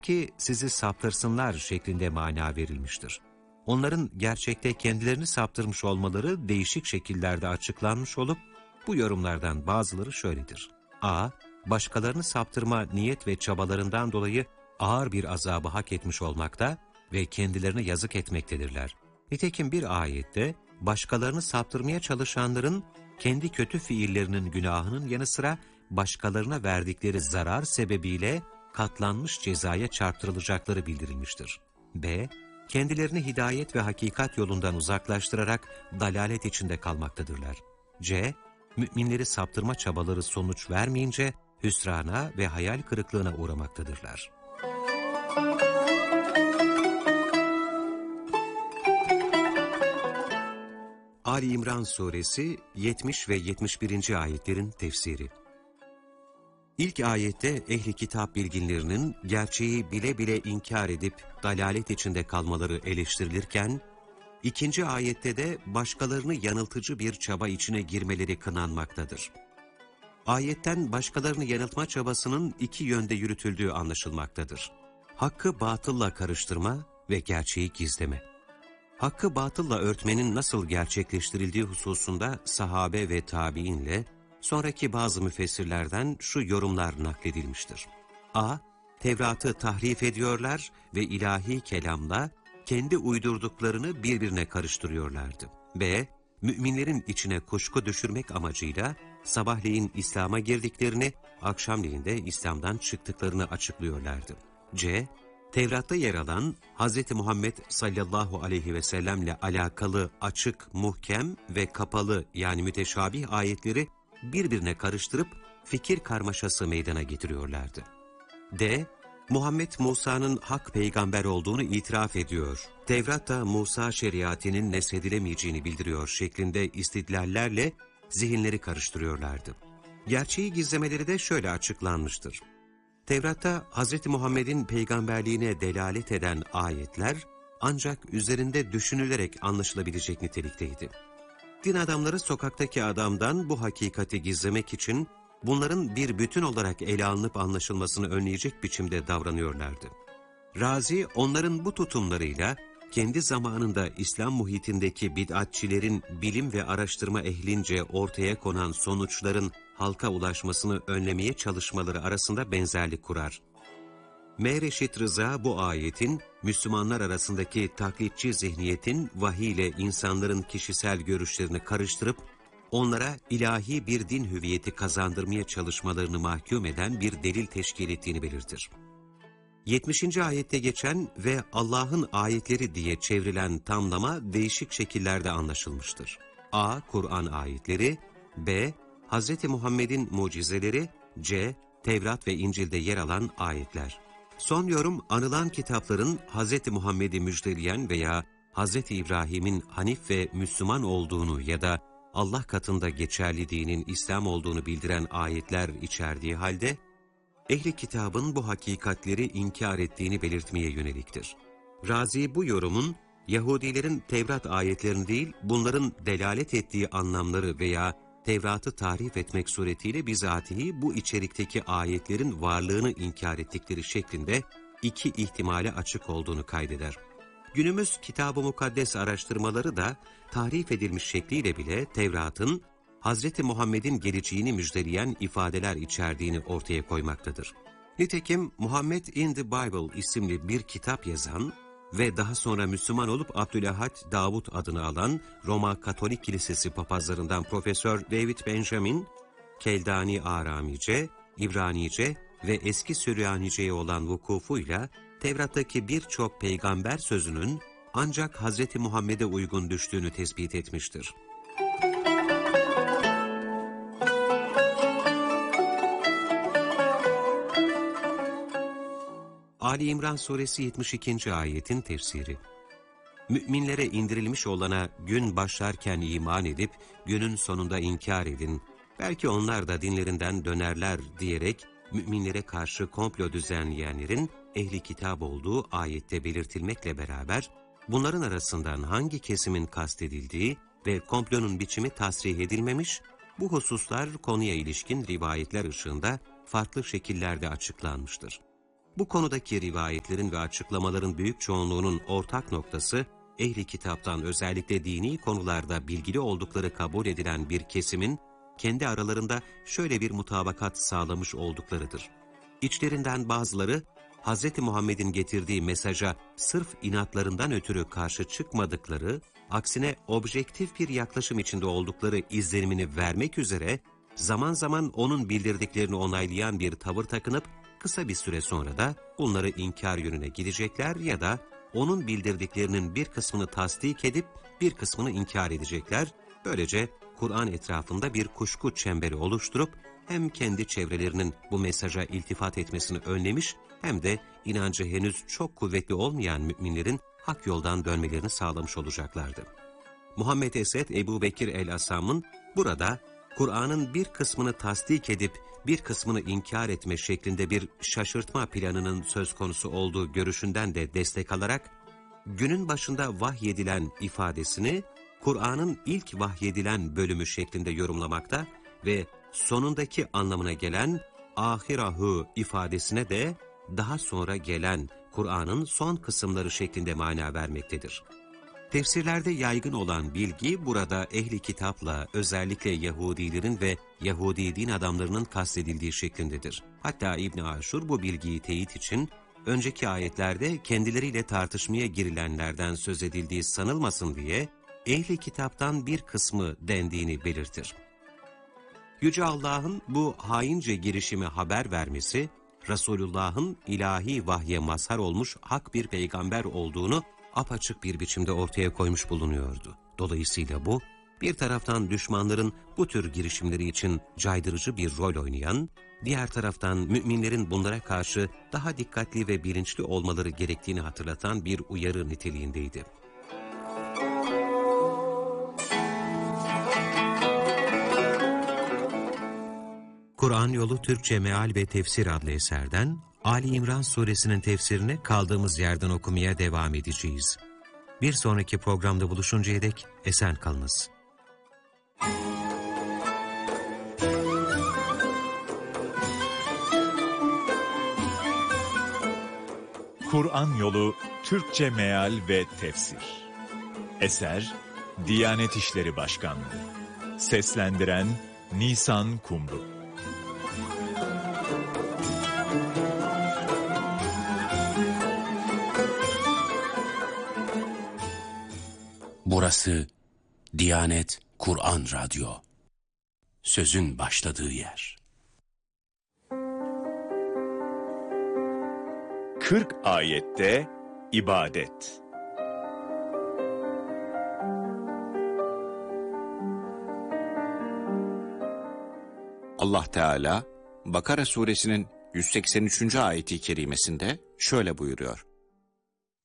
ki sizi saptırsınlar şeklinde mana verilmiştir. Onların gerçekte kendilerini saptırmış olmaları değişik şekillerde açıklanmış olup, bu yorumlardan bazıları şöyledir. A. Başkalarını saptırma niyet ve çabalarından dolayı ağır bir azabı hak etmiş olmakta ve kendilerine yazık etmektedirler. Nitekim bir ayette, başkalarını saptırmaya çalışanların kendi kötü fiillerinin günahının yanı sıra başkalarına verdikleri zarar sebebiyle katlanmış cezaya çarptırılacakları bildirilmiştir. B. Kendilerini hidayet ve hakikat yolundan uzaklaştırarak dalalet içinde kalmaktadırlar. C. Müminleri saptırma çabaları sonuç vermeyince hüsrana ve hayal kırıklığına uğramaktadırlar. Ali İmran Suresi 70 ve 71. ayetlerin tefsiri. İlk ayette ehli kitap bilginlerinin gerçeği bile bile inkar edip dalalet içinde kalmaları eleştirilirken, ikinci ayette de başkalarını yanıltıcı bir çaba içine girmeleri kınanmaktadır. Ayetten başkalarını yanıltma çabasının iki yönde yürütüldüğü anlaşılmaktadır. Hakkı batılla karıştırma ve gerçeği gizleme. Hakkı batılla örtmenin nasıl gerçekleştirildiği hususunda sahabe ve tabiinle, sonraki bazı müfessirlerden şu yorumlar nakledilmiştir. A. Tevrat'ı tahrif ediyorlar ve ilahi kelamla kendi uydurduklarını birbirine karıştırıyorlardı. B. Müminlerin içine kuşku düşürmek amacıyla sabahleyin İslam'a girdiklerini, akşamleyin de İslam'dan çıktıklarını açıklıyorlardı. C. Tevrat'ta yer alan Hz. Muhammed sallallahu aleyhi ve sellemle alakalı açık, muhkem ve kapalı yani müteşabih ayetleri birbirine karıştırıp fikir karmaşası meydana getiriyorlardı. D. Muhammed Musa'nın hak peygamber olduğunu itiraf ediyor. Tevrat da Musa şeriatinin neshedilemeyeceğini bildiriyor şeklinde istidlallerle zihinleri karıştırıyorlardı. Gerçeği gizlemeleri de şöyle açıklanmıştır. Tevrat'ta Hz. Muhammed'in peygamberliğine delalet eden ayetler ancak üzerinde düşünülerek anlaşılabilecek nitelikteydi. Din adamları sokaktaki adamdan bu hakikati gizlemek için bunların bir bütün olarak ele alınıp anlaşılmasını önleyecek biçimde davranıyorlardı. Razi onların bu tutumlarıyla kendi zamanında İslam muhitindeki bid'atçilerin bilim ve araştırma ehlince ortaya konan sonuçların halka ulaşmasını önlemeye çalışmaları arasında benzerlik kurar. M. Reşit Rıza bu ayetin Müslümanlar arasındaki taklitçi zihniyetin vahiy ile insanların kişisel görüşlerini karıştırıp onlara ilahi bir din hüviyeti kazandırmaya çalışmalarını mahkum eden bir delil teşkil ettiğini belirtir. 70. ayette geçen ve Allah'ın ayetleri diye çevrilen tamlama değişik şekillerde anlaşılmıştır. A. Kur'an ayetleri, B. Hz. Muhammed'in mucizeleri, C. Tevrat ve İncil'de yer alan ayetler. Son yorum anılan kitapların Hz. Muhammed'i müjdeleyen veya Hz. İbrahim'in Hanif ve Müslüman olduğunu ya da Allah katında geçerli dinin İslam olduğunu bildiren ayetler içerdiği halde, ehli kitabın bu hakikatleri inkar ettiğini belirtmeye yöneliktir. Razi bu yorumun, Yahudilerin Tevrat ayetlerini değil, bunların delalet ettiği anlamları veya Tevrat'ı tahrif etmek suretiyle bizatihi bu içerikteki ayetlerin varlığını inkar ettikleri şeklinde iki ihtimale açık olduğunu kaydeder. Günümüz Kitab-ı Mukaddes araştırmaları da tahrif edilmiş şekliyle bile Tevrat'ın Hz. Muhammed'in geleceğini müjdeleyen ifadeler içerdiğini ortaya koymaktadır. Nitekim Muhammed in the Bible isimli bir kitap yazan ve daha sonra Müslüman olup Abdülahad Davud adını alan Roma Katolik Kilisesi papazlarından Profesör David Benjamin, Keldani Aramice, İbranice ve eski Süryanice'ye olan vukufuyla Tevrat'taki birçok peygamber sözünün ancak Hz. Muhammed'e uygun düştüğünü tespit etmiştir. Ali İmran Suresi 72. ayetin tefsiri. Müminlere indirilmiş olana gün başlarken iman edip günün sonunda inkar edin. Belki onlar da dinlerinden dönerler diyerek müminlere karşı komplo düzenleyenlerin ehli kitap olduğu ayette belirtilmekle beraber bunların arasından hangi kesimin kastedildiği ve komplonun biçimi tasrih edilmemiş, bu hususlar konuya ilişkin rivayetler ışığında farklı şekillerde açıklanmıştır. Bu konudaki rivayetlerin ve açıklamaların büyük çoğunluğunun ortak noktası, ehli kitaptan özellikle dini konularda bilgili oldukları kabul edilen bir kesimin, kendi aralarında şöyle bir mutabakat sağlamış olduklarıdır. İçlerinden bazıları, Hz. Muhammed'in getirdiği mesaja sırf inatlarından ötürü karşı çıkmadıkları, aksine objektif bir yaklaşım içinde oldukları izlenimini vermek üzere, zaman zaman onun bildirdiklerini onaylayan bir tavır takınıp, kısa bir süre sonra da bunları inkar yönüne gidecekler ya da onun bildirdiklerinin bir kısmını tasdik edip bir kısmını inkar edecekler. Böylece Kur'an etrafında bir kuşku çemberi oluşturup hem kendi çevrelerinin bu mesaja iltifat etmesini önlemiş hem de inancı henüz çok kuvvetli olmayan müminlerin hak yoldan dönmelerini sağlamış olacaklardı. Muhammed Esed Ebu Bekir el-Asam'ın burada Kur'an'ın bir kısmını tasdik edip bir kısmını inkar etme şeklinde bir şaşırtma planının söz konusu olduğu görüşünden de destek alarak, günün başında vahyedilen ifadesini Kur'an'ın ilk vahyedilen bölümü şeklinde yorumlamakta ve sonundaki anlamına gelen ahirahu ifadesine de daha sonra gelen Kur'an'ın son kısımları şeklinde mana vermektedir. Tefsirlerde yaygın olan bilgi burada ehli kitapla özellikle Yahudilerin ve Yahudi din adamlarının kastedildiği şeklindedir. Hatta İbn Aşur bu bilgiyi teyit için önceki ayetlerde kendileriyle tartışmaya girilenlerden söz edildiği sanılmasın diye ehli kitaptan bir kısmı dendiğini belirtir. Yüce Allah'ın bu haince girişime haber vermesi, Resulullah'ın ilahi vahye mazhar olmuş hak bir peygamber olduğunu apaçık bir biçimde ortaya koymuş bulunuyordu. Dolayısıyla bu, bir taraftan düşmanların bu tür girişimleri için caydırıcı bir rol oynayan, diğer taraftan müminlerin bunlara karşı daha dikkatli ve bilinçli olmaları gerektiğini hatırlatan bir uyarı niteliğindeydi. Kur'an Yolu Türkçe Meal ve Tefsir adlı eserden Ali İmran suresinin tefsirini kaldığımız yerden okumaya devam edeceğiz. Bir sonraki programda buluşuncaya dek esen kalınız. Kur'an Yolu Türkçe Meal ve Tefsir. Eser Diyanet İşleri Başkanlığı. Seslendiren Nisan Kumru. Burası Diyanet Kur'an Radyo. Sözün başladığı yer. 40 ayette ibadet. Allah Teala Bakara suresinin 183. ayeti kerimesinde şöyle buyuruyor.